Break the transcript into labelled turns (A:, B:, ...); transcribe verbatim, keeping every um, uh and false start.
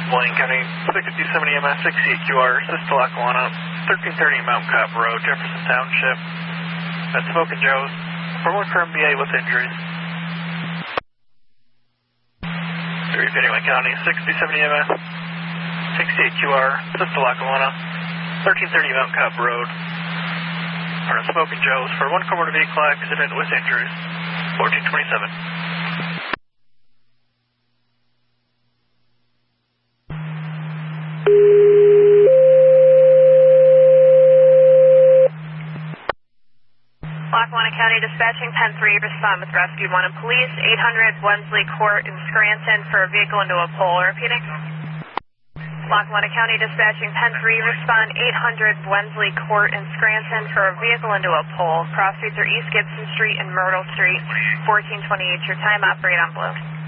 A: Blaine County, sixty seventy M S, sixty-eight Q R, Sister Lackawanna, thirteen thirty Mount Cobb Road, Jefferson Township. That's Smoking Joe's. For one for M B A with injuries. three fifty-one County, sixty seventy M S, sixty-eight Q R, Sister Lackawanna, thirteen thirty Mount Cobb Road. For Smoking Joe's. For one motor vehicle accident with injuries. fourteen twenty-seven.
B: Lackawanna County Dispatching ten three, respond with Rescue one and Police, eight hundred Wensley Court in Scranton for a vehicle into a pole. Repeating. Lackawanna County Dispatching ten three, respond eight hundred Wensley Court in Scranton for a vehicle into a pole. Cross streets are East Gibson Street and Myrtle Street, fourteen twenty-eight. Your time, operate on blue.